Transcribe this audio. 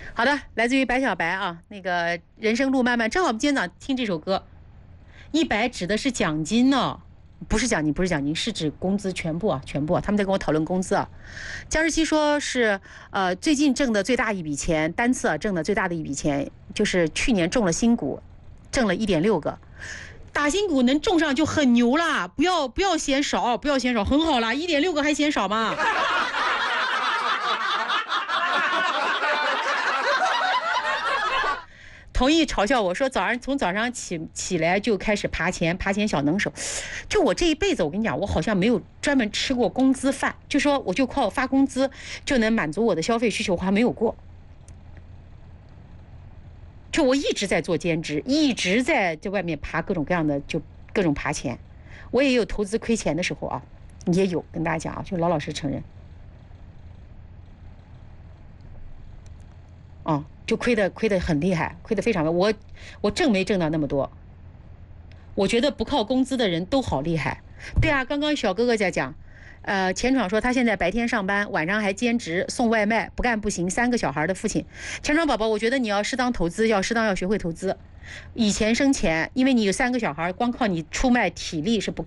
好的，来自于白小白啊，那个人生路漫漫，正好我们今天早上听这首歌，100指的是奖金呢、不是奖金，不是奖金，是指工资全部啊，全部啊。他们在跟我讨论工资啊。江日期说是最近挣的最大一笔钱，单次啊挣的最大的一笔钱，就是去年中了新股，挣了1.6个。打新股能中上就很牛啦，不要嫌少，不要嫌少，很好啦，1.6个还嫌少吗？同意嘲笑我说从早上起来就开始爬钱小能手，就我这一辈子我跟你讲，我好像没有专门吃过工资饭，就说我就靠发工资就能满足我的消费需求，我还没有过。就我一直在做兼职，一直在外面爬各种各样的，就各种爬钱。我也有投资亏钱的时候啊，也有跟大家讲啊，就老实承认。就亏得很厉害，亏得非常多。我挣没挣到那么多。我觉得不靠工资的人都好厉害。对啊，刚刚小哥哥在讲，钱闯说他现在白天上班，晚上还兼职送外卖，不干不行，3个小孩的父亲。钱闯宝宝，我觉得你要适当投资，要学会投资。以钱生钱，因为你有3个小孩，光靠你出卖体力是不够。